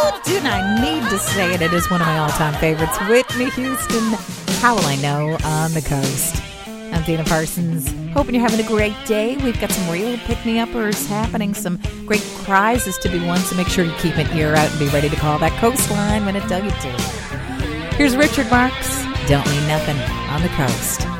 And I need to say it. It is one of my all-time favorites. Whitney Houston, How Will I Know, on the Coast. I'm Dana Parsons. Hoping you're having a great day. We've got some real pick-me-uppers happening, some great prizes to be won, so make sure you keep an ear out and be ready to call that coastline when I tell you to. Here's Richard Marx, Don't Mean Nothing, on the Coast.